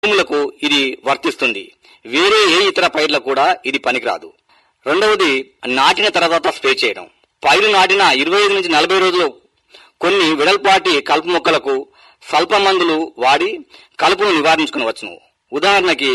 భూములకు ఇది వర్తిస్తుంది. వేరే ఏ ఇతర పైర్లకు కూడా ఇది పనికిరాదు. రెండవది, నాటిన తర్వాత స్ప్రే చేయడం. పైరు నాటిన 25 నుంచి 40 రోజులు కొన్ని వెడల్పాటి కలుపు మొక్కలకు స్వల్ప మందులు వాడి కలుపును నివారించుకునవచ్చును. ఉదాహరణకి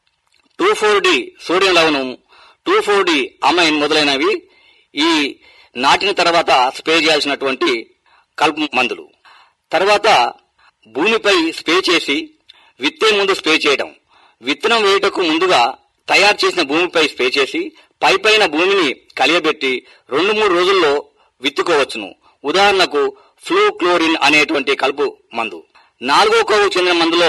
2,4-D సోడియం లవణం, 2,4-D అమైన్ మొదలైనవి ఈ నాటిన తర్వాత స్ప్రే చేయాల్సినటువంటి కలుపు మందులు. తర్వాత భూమిపై స్ప్రే చేసి విత్తే ముందు స్ప్రే చేయడం. విత్తనం వేయుటకు ముందుగా తయారు చేసిన భూమిపై స్ప్రే చేసి పైపైన భూమిని కలియబెట్టి 2-3 రోజుల్లో విత్తుకోవచ్చును. ఉదాహరణకు ఫ్లూక్లోరిన్ అనేటువంటి కలుపు మందు. 4వ కోవకు చెందిన మందులో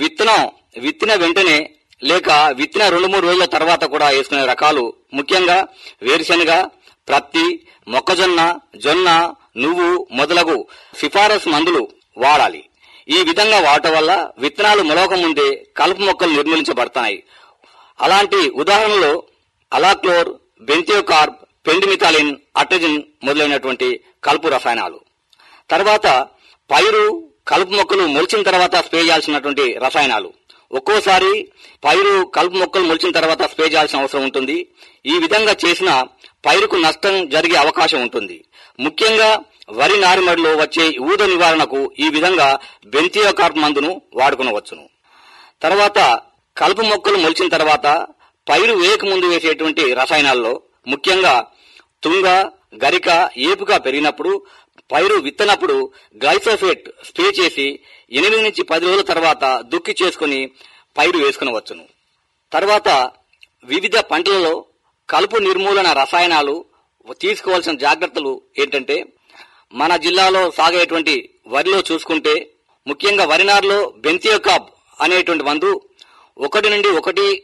విత్తిన వెంటనే లేక విత్తిన 2-3 రోజుల తర్వాత కూడా వేసుకునే రకాలు ముఖ్యంగా వేరుశెనగ, ప్రత్తి, మొక్కజొన్న, జొన్న, నువ్వు మొదలగు సిఫారసు మందులు వాడాలి. ఈ విధంగా వాడటం వల్ల విత్తనాలు మొలవక ముందే కలుపు మొక్కలు నిర్మూలించబడతాయి. అలాంటి ఉదాహరణలో అలాక్లోర్, బెంథియోకార్బ్, పెండిమిథాలిన్, అట్రజిన్ మొదలైనటువంటి కలుపు రసాయనాలు. తర్వాత పైరు, కలుపు మొక్కలు మొలిచిన తర్వాత స్ప్రే చేయాల్సినటువంటి రసాయనాలు. ఒక్కోసారి పైరు, కలుపు మొక్కలు మొలిచిన తర్వాత స్ప్రే చేయాల్సిన అవసరం ఉంటుంది. ఈ విధంగా చేసిన పైరుకు నష్టం జరిగే అవకాశం ఉంటుంది. ముఖ్యంగా వరి నారుమడిలో వచ్చే ఊద నివారణకు ఈ విధంగా బెంథియోకార్బ్ మందును వాడుకునవచ్చును. తర్వాత కలుపు మొక్కలు మొలిచిన తర్వాత పైరు వేయక ముందు వేసేటువంటి రసాయనాల్లో ముఖ్యంగా తుంగ, గరిక ఏపుగా పెరిగినప్పుడు పైరు విత్తనప్పుడు గ్లైఫోసేట్ స్ప్రే చేసి 8 నుంచి 10 రోజుల తర్వాత దుక్కి చేసుకుని పైరు వేసుకునవచ్చును. తర్వాత వివిధ పంటలలో కలుపు నిర్మూలన రసాయనాలు తీసుకోవాల్సిన జాగ్రత్తలు ఏంటంటే, మన జిల్లాలో సాగేటువంటి వరిలో చూసుకుంటే ముఖ్యంగా వరి నారులో బెంథియోకార్బ్ అనేటువంటి మందు 1 నుండి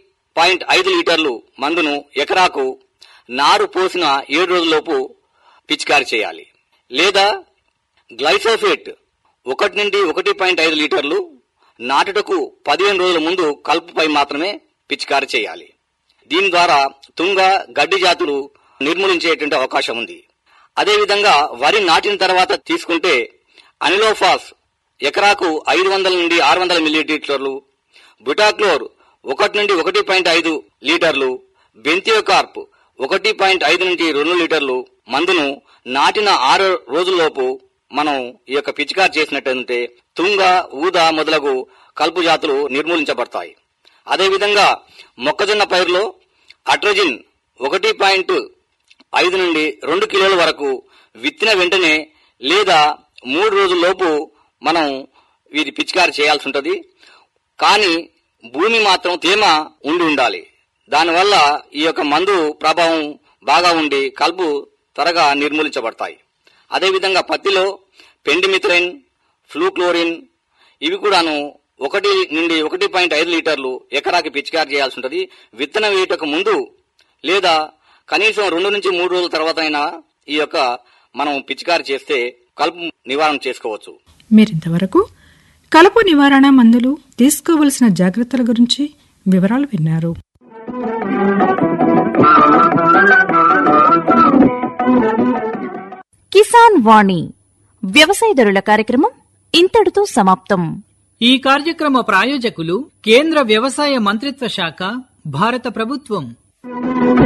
1.5 లీటర్లు మందును ఎకరాకు నారు పోసిన 7 రోజుల్లోపు పిచికారీ చేయాలి. లేదా గ్లైఫోసేట్ 1 నుండి 1.5 లీటర్లు నాటుటకు 15 రోజుల ముందు కలుపుపై మాత్రమే పిచికారీ చేయాలి. దీని ద్వారా తుంగ, గడ్డి జాతులు నిర్మూలించేటువంటి అవకాశం ఉంది. అదేవిధంగా వరి నాటిన తర్వాత తీసుకుంటే అనిలోఫాస్ ఎకరాకు 500 నుండి 600 మిల్లీలీటర్లు, బుటాక్లోర్ 1 నుండి 1.5 లీటర్లు, బెంథియోకార్బ్ 1.5 నుంచి 2 లీటర్లు మందును నాటిన 6 రోజుల్లోపు మనం ఈ యొక్క పిచికారి చేసినట్లయితే తుంగ, ఊద మొదలగు కలుపు జాతులు నిర్మూలించబడతాయి. అదేవిధంగా మొక్కజొన్న పైరులో అట్రజిన్ 1.5 నుండి 2 కిలోల వరకు విత్తిన వెంటనే లేదా 3 రోజుల్లోపు మనం వీరి పిచికారి చేయాల్సి ఉంటుంది. కానీ భూమి మాత్రం తేమ ఉండాలి. దానివల్ల ఈ యొక్క మందు ప్రభావం బాగా ఉండి కలుపు త్వరగా నిర్మూలించబడతాయి. అదేవిధంగా పత్తిలో పెండిమిథాలిన్, ఫ్లూక్లోరిన్ ఇవి కూడాను 1 నుండి 1.5 లీటర్లు ఎకరాకి పిచికారి చేయాల్సి ఉంటుంది. విత్తనం వేయటకు ముందు లేదా కనీసం 2 నుంచి 3 రోజుల తర్వాత అయినా ఈ యొక్క మనం పిచికారి చేస్తే కలుపు నివారణ చేసుకోవచ్చు. మీరింతవరకు కలుపు నివారణ మందులు తీసుకోవలసిన జాగ్రత్తల గురించి వివరాలు విన్నారు. కిసాన్ వాణి వ్యవసాయదారుల కార్యక్రమం ఇంతటితో సమాప్తం. ఈ కార్యక్రమ ప్రాయోజకులు కేంద్ర వ్యవసాయ మంత్రిత్వ శాఖ, భారత ప్రభుత్వం.